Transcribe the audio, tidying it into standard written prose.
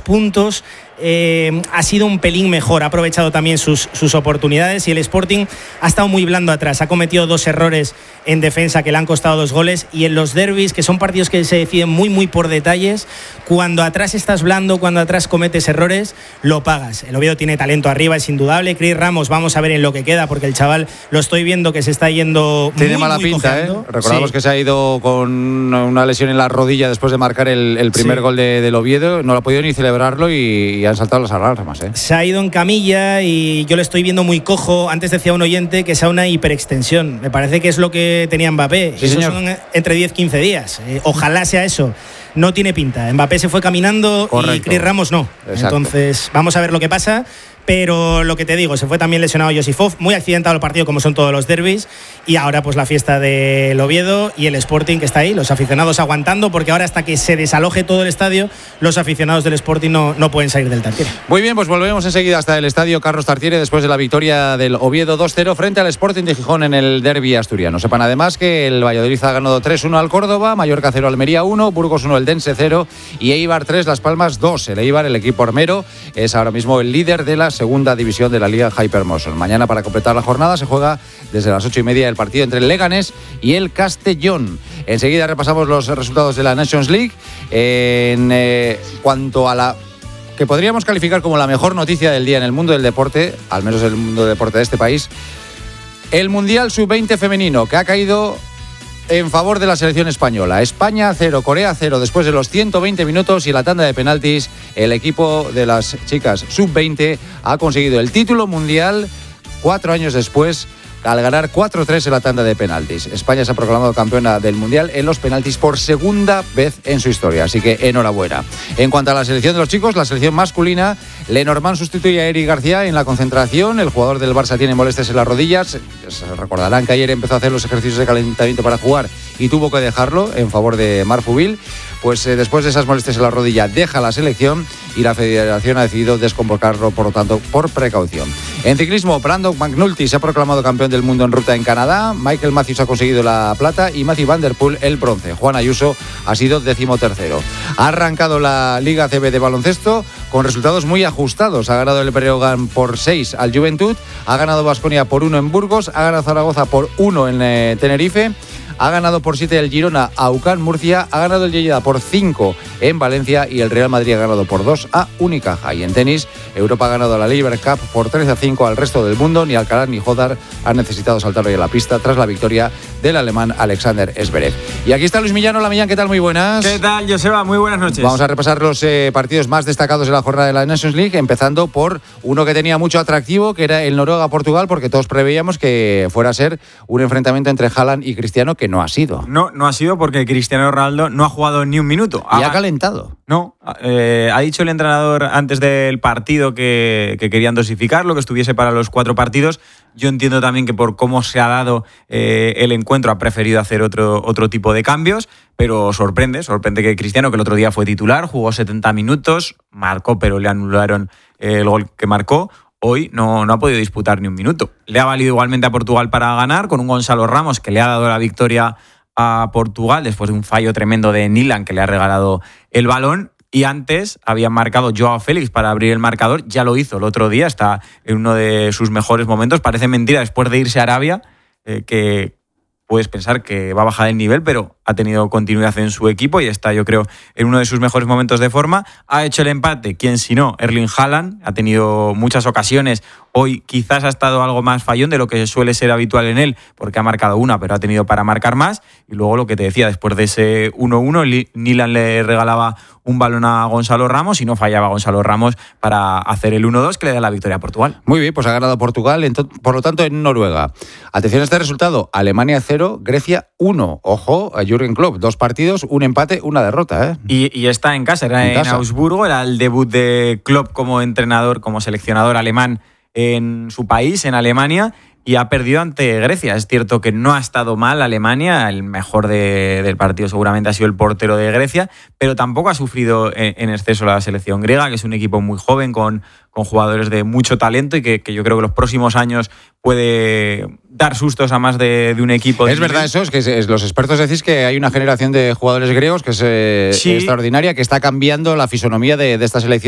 puntos, ha sido un pelín mejor, ha aprovechado también sus oportunidades, y el Sporting ha estado muy blando atrás, ha cometido 2 errores en defensa que le han costado 2 goles, y en los derbis, que son partidos que se deciden muy muy por detalles, cuando atrás estás blando, cuando atrás cometes errores, lo pagas. El Oviedo tiene talento arriba, es indudable. Chris Ramos, vamos a ver en lo que queda, porque el chaval lo estoy viendo que se está yendo tiene muy, mala muy pinta, cojeando. Recordamos que se ha ido con una lesión en la rodilla después de marcar el primer gol del Oviedo, no lo ha podido ni celebrarlo y han saltado las alarmas. Se ha ido en camilla y yo lo estoy viendo muy cojo. Antes decía un oyente que sea una hiperextensión. Me parece que es lo que tenía Mbappé. Sí, eso señor. son entre 10-15 días. Ojalá sea eso. No tiene pinta. Mbappé se fue caminando. Correcto. Y Chris Ramos no. Exacto. Entonces vamos a ver lo que pasa. Pero lo que te digo, se fue también lesionado Josifov, muy accidentado el partido como son todos los derbis, y ahora pues la fiesta del Oviedo y el Sporting que está ahí, los aficionados aguantando, porque ahora hasta que se desaloje todo el estadio, los aficionados del Sporting no pueden salir del Tartiere. Muy bien, pues volvemos enseguida hasta el estadio Carlos Tartiere después de la victoria del Oviedo 2-0 frente al Sporting de Gijón en el derbi asturiano. Sepan además que el Valladolid ha ganado 3-1 al Córdoba, Mallorca 0, Almería 1, Burgos 1, el Dense 0 y Eibar 3, Las Palmas 2. El Eibar, el equipo armero, es ahora mismo el líder de la segunda división de la Liga Hypermotion. Mañana, para completar la jornada, se juega desde las 8:30 el partido entre el Leganés y el Castellón. Enseguida repasamos los resultados de la Nations League. En cuanto a la que podríamos calificar como la mejor noticia del día en el mundo del deporte, al menos el mundo del deporte de este país, el Mundial Sub-20 femenino, que ha caído en favor de la selección española. España 0, Corea 0 después de los 120 minutos, y en la tanda de penaltis el equipo de las chicas Sub-20 ha conseguido el título mundial 4 años después, al ganar 4-3 en la tanda de penaltis. España se ha proclamado campeona del Mundial en los penaltis por segunda vez en su historia, así que enhorabuena. En cuanto a la selección de los chicos, la selección masculina, Lenormand sustituye a Eric García en la concentración. El jugador del Barça tiene molestias en las rodillas. Se recordarán que ayer empezó a hacer los ejercicios de calentamiento para jugar y tuvo que dejarlo en favor de Marfubil. Pues después de esas molestias en la rodilla deja la selección y la federación ha decidido desconvocarlo, por lo tanto, por precaución. En ciclismo, Brandon McNulty se ha proclamado campeón del mundo en ruta en Canadá, Michael Matthews ha conseguido la plata y Matthew Van Der Poel el bronce. Juan Ayuso ha sido 13º. Ha arrancado la Liga ACB de baloncesto con resultados muy ajustados. Ha ganado el Breogán por 6 al Juventud, ha ganado Baskonia por 1 en Burgos, ha ganado Zaragoza por 1 en Tenerife, ha ganado por 7 el Girona a UCAN Murcia, ha ganado el Lleida por 5 en Valencia y el Real Madrid ha ganado por 2 a Unicaja. Y en tenis, Europa ha ganado la Laver Cup por 13-5 al resto del mundo. Ni Alcaraz ni Hodar han necesitado saltar hoy a la pista tras la victoria del alemán Alexander Zverev. Y aquí está Luis Millán. Hola Millán, ¿qué tal? Muy buenas. ¿Qué tal, Joseba? Muy buenas noches. Vamos a repasar los partidos más destacados de la jornada de la Nations League, empezando por uno que tenía mucho atractivo, que era el Noruega-Portugal, porque todos preveíamos que fuera a ser un enfrentamiento entre Haaland y Cristiano, que no ha sido. No ha sido, porque Cristiano Ronaldo no ha jugado ni un minuto. Y ha calentado. No, ha dicho el entrenador antes del partido que querían dosificarlo, que estuviese para los 4 partidos. Yo entiendo también que por cómo se ha dado el encuentro ha preferido hacer otro tipo de cambios, pero sorprende que Cristiano, que el otro día fue titular, jugó 70 minutos, marcó, pero le anularon el gol que marcó. Hoy no ha podido disputar ni un minuto. Le ha valido igualmente a Portugal para ganar, con un Gonzalo Ramos que le ha dado la victoria a Portugal después de un fallo tremendo de Nilan, que le ha regalado el balón. Y antes habían marcado Joao Félix para abrir el marcador. Ya lo hizo el otro día, está en uno de sus mejores momentos. Parece mentira, después de irse a Arabia, que puedes pensar que va a bajar el nivel, pero ha tenido continuidad en su equipo y está, yo creo, en uno de sus mejores momentos de forma. Ha hecho el empate, quién si no, Erling Haaland. Ha tenido muchas ocasiones. Hoy quizás ha estado algo más fallón de lo que suele ser habitual en él, porque ha marcado una, pero ha tenido para marcar más. Y luego lo que te decía, después de ese 1-1, Nilan le regalaba un balón a Gonzalo Ramos y no fallaba Gonzalo Ramos para hacer el 1-2, que le da la victoria a Portugal. Muy bien, pues ha ganado Portugal, por lo tanto, en Noruega. Atención a este resultado: Alemania 0, Grecia 1. Ojo a Jürgen Klopp, 2 partidos, un empate, una derrota, ¿eh? Y está en casa, era en Augsburgo, era el debut de Klopp como entrenador, como seleccionador alemán en su país, en Alemania, y ha perdido ante Grecia. Es cierto que no ha estado mal Alemania, el mejor del partido seguramente ha sido el portero de Grecia, pero tampoco ha sufrido en exceso la selección griega, que es un equipo muy joven, con jugadores de mucho talento y que yo creo que los próximos años puede dar sustos a más de un equipo. Es verdad eso, es que los expertos decís que hay una generación de jugadores griegos que es extraordinaria, que está cambiando la fisonomía de esta selección.